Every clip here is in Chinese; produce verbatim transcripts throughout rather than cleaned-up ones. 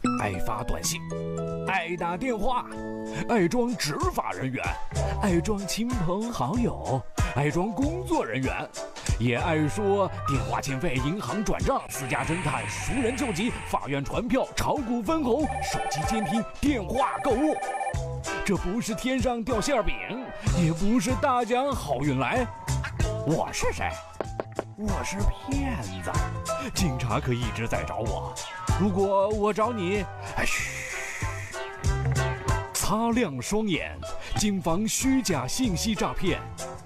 爱发短信，爱打电话，爱装执法人员，爱装亲朋好友，爱装工作人员，也爱说电话欠费、银行转账、私家侦探、熟人救急、法院传票、炒股分红、手机监听、电话购物。这不是天上掉馅饼，也不是大奖好运来。我是谁？我是骗子。警察可一直在找我，如果我找你，哎嘘，擦亮双眼，谨防虚假信息诈骗。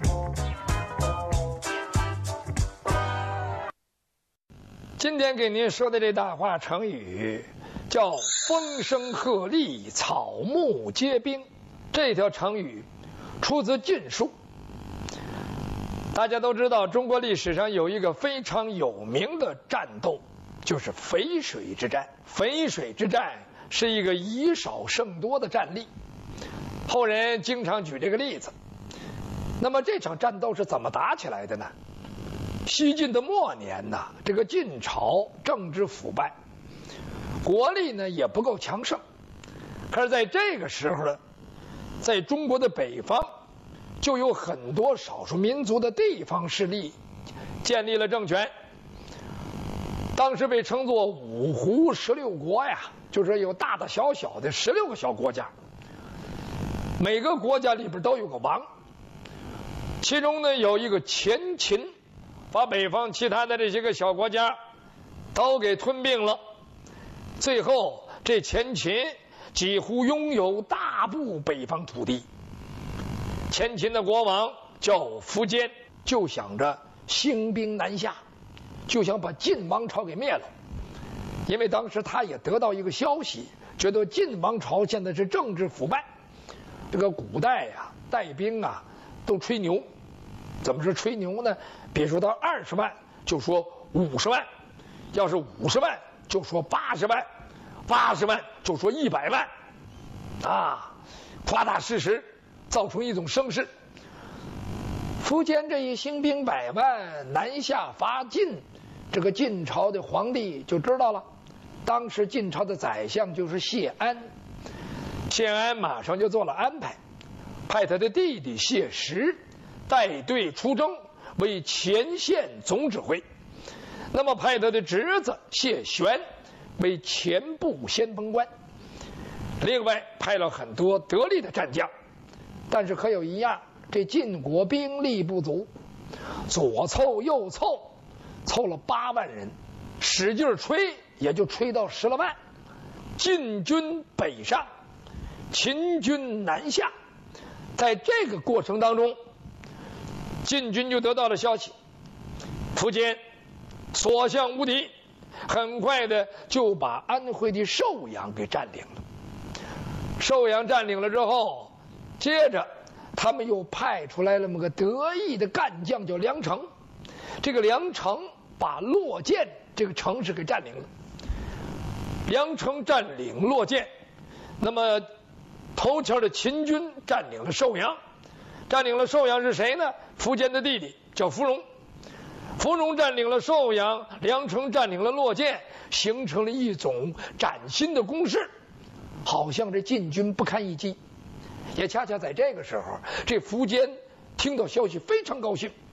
今天给您说的这大话成语叫风声鹤唳，草木皆兵。这条成语出自《晋书》。大家都知道，中国历史上有一个非常有名的战斗，就是淝水之战。淝水之战是一个以少胜多的战例，后人经常举这个例子。那么这场战斗是怎么打起来的呢？西晋的末年呢，这个晋朝政治腐败，国力呢也不够强盛。可是在这个时候呢，在中国的北方就有很多少数民族的地方势力建立了政权，当时被称作五胡十六国呀，就是有大大小小的十六个小国家，每个国家里边都有个王，其中呢有一个前秦，把北方其他的这些个小国家都给吞并了，最后这前秦几乎拥有大部北方土地。前秦的国王叫苻坚，就想着兴兵南下，就想把晋王朝给灭了。因为当时他也得到一个消息，觉得晋王朝现在是政治腐败，这个古代呀、啊、带兵啊都吹牛。怎么是吹牛呢？别说到二十万，就说五十万；要是五十万，就说八十万；八十万就说一百万，啊，夸大事实，造成一种声势。苻坚这一兴兵百万南下伐晋，这个晋朝的皇帝就知道了。当时晋朝的宰相就是谢安，谢安马上就做了安排，派他的弟弟谢石带队出征，为前线总指挥。那么派他的侄子谢玄为前部先锋官。另外派了很多得力的战将，但是可有一样，这晋国兵力不足，左凑右凑，凑了八万人，使劲吹也就吹到十来万。晋军北上，秦军南下，在这个过程当中，晋军就得到了消息，苻坚所向无敌，很快的就把安徽的寿阳给占领了。寿阳占领了之后，接着他们又派出来了那么个得意的干将叫梁成，这个梁成把洛涧这个城市给占领了。梁成占领洛涧，那么头前的秦军占领了寿阳，占领了寿阳是谁呢？苻坚的弟弟叫芙蓉。芙蓉占领了寿阳，梁成占领了洛涧，形成了一种崭新的攻势，好像这晋军不堪一击。也恰恰在这个时候，这苻坚听到消息非常高兴，